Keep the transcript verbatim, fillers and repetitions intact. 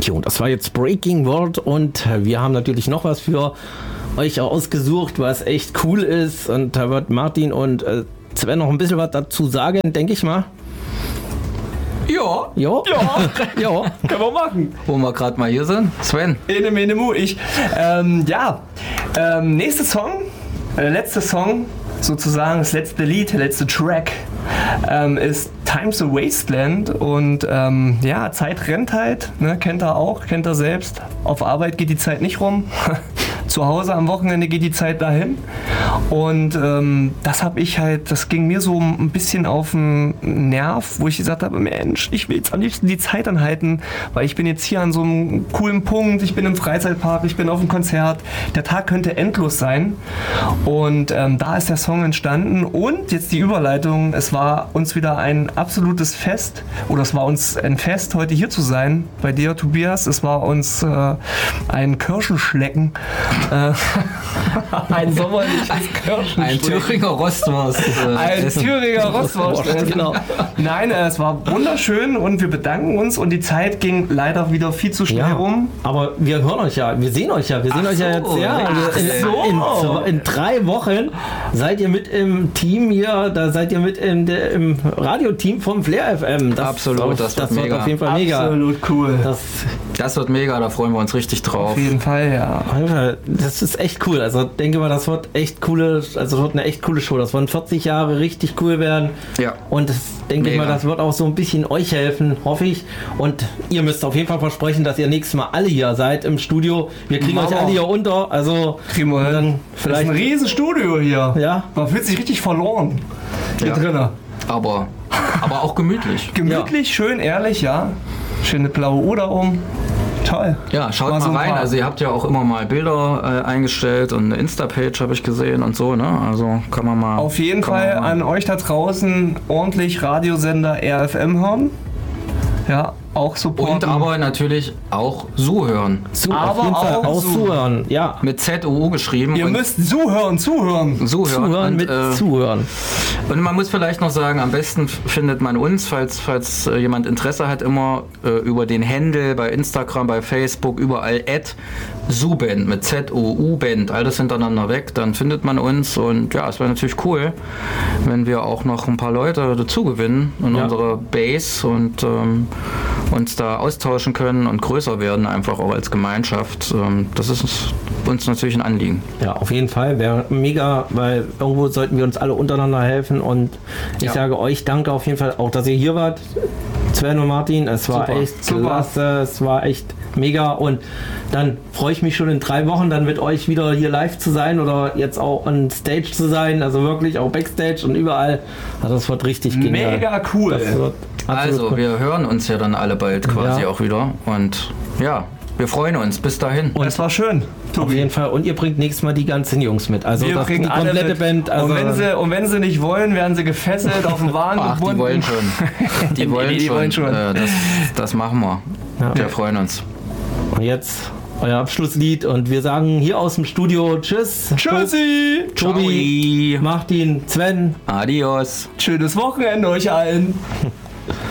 Jo, das war jetzt Breaking World und wir haben natürlich noch was für euch ausgesucht, was echt cool ist. Und da wird Martin und äh, Sven noch ein bisschen was dazu sagen, denke ich mal. Ja. Ja. Ja. Ja. Können wir machen. Wo wir gerade mal hier sind. Sven. Ene, mene, mu. Ich. Ähm, ja. Ähm, nächster Song. Der letzte Song, sozusagen das letzte Lied, der letzte Track, ähm, ist Time's a Wasteland. Und ähm, ja, Zeit rennt halt. Ne? Kennt er auch, kennt er selbst. Auf Arbeit geht die Zeit nicht rum. Zu Hause am Wochenende geht die Zeit dahin. Und ähm, das habe ich halt, das ging mir so ein bisschen auf den Nerv, wo ich gesagt habe, Mensch, ich will jetzt am liebsten die Zeit anhalten, weil ich bin jetzt hier an so einem coolen Punkt, ich bin im Freizeitpark, ich bin auf einem Konzert, der Tag könnte endlos sein. Und ähm, da ist der Song entstanden und jetzt die Überleitung, es war uns wieder ein absolutes Fest, oder es war uns ein Fest, heute hier zu sein, bei dir, Tobias, es war uns äh, ein Kirschenschlecken. Ein sommerliches Kirschenschlecken. Ein Thüringer Rostwurst. Äh, Ein essen. Thüringer Rostwurst. Genau. Nein, äh, es war wunderschön und wir bedanken uns und die Zeit ging leider wieder viel zu schnell Ja, rum. aber wir hören euch ja, wir sehen euch ja, wir sehen Ach euch ja so, jetzt, ja, ach in, in, so. in, in drei Wochen seid ihr mit im Team hier, da seid ihr mit in der, im Radioteam vom Flair F M. Das, Absolut, das wird das wird mega. auf jeden Fall mega. Absolut cool. Das, Das wird mega, da freuen wir uns richtig drauf. Auf jeden Fall, ja. das ist echt cool. Also denke mal, das wird echt coole, also wird eine echt coole Show. Das werden vierzig Jahre richtig cool werden. Ja. Und das denke ich Mega. mal, das wird auch so ein bisschen euch helfen, hoffe ich. Und ihr müsst auf jeden Fall versprechen, dass ihr nächstes Mal alle hier seid im Studio. Wir kriegen Mama. euch alle hier unter. Also Kriegen wir hin. dann Das ist vielleicht ein riesen Studio hier. Ja. Man fühlt sich richtig verloren hier Ja. drinnen. Aber, aber auch gemütlich. Gemütlich, schön, ehrlich, ja. Schöne blaue Uhr um. Toll. Ja, schaut War mal so ein rein. paar- Also ihr habt ja auch immer mal Bilder äh, eingestellt und eine Insta-Page habe ich gesehen und so, ne? Also kann man mal... Auf jeden kann man Fall mal- an euch da draußen ordentlich Radiosender R F M hören. Ja, auch supporten. Und aber natürlich auch zuhören. zu, Aber auf jeden Fall auch auch so. zuhören. Ja, Mit Z O U geschrieben. Ihr und müsst zuhören, zuhören. zuhören. zuhören und, mit äh, zuhören. Und man muss vielleicht noch sagen, am besten f- findet man uns, falls, falls äh, jemand Interesse hat, immer äh, über den Handle bei Instagram, bei Facebook, überall at Zuband mit Z O U Band, alles hintereinander weg, dann findet man uns und ja, es wäre natürlich cool, wenn wir auch noch ein paar Leute dazu gewinnen in Ja. unsere Base und ähm, uns da austauschen können und größer werden, einfach auch als Gemeinschaft. Ähm, das ist uns natürlich ein Anliegen. Ja, auf jeden Fall. Wäre mega, weil irgendwo sollten wir uns alle untereinander helfen. Und ich Ja. sage euch danke auf jeden Fall auch, dass ihr hier wart. Sven und Martin, es war Super. echt Super. klasse, es war echt mega. Und dann freue ich mich schon in drei Wochen dann mit euch wieder hier live zu sein oder jetzt auch on Stage zu sein. Also wirklich auch Backstage und überall. Also das wird richtig genial. Mega cool. Das wird absolut Also, cool. wir hören uns ja dann alle bald quasi Ja. auch wieder. Und ja, wir freuen uns. Bis dahin. Das war schön, Auf Tobi. jeden Fall. Und ihr bringt nächstes Mal die ganzen Jungs mit. Also Wir das, die bringen alle komplette mit. Band. Also und, wenn sie, und wenn sie nicht wollen, werden sie gefesselt auf den Wagen Ach, die gebunden. wollen schon. Die wollen Die schon. wollen schon. Äh, das, das machen wir. Ja. Wir freuen uns. Und jetzt euer Abschlusslied und wir sagen hier aus dem Studio Tschüss. Tschüssi. Tobi, Martin, Sven. Adios. Schönes Wochenende euch allen.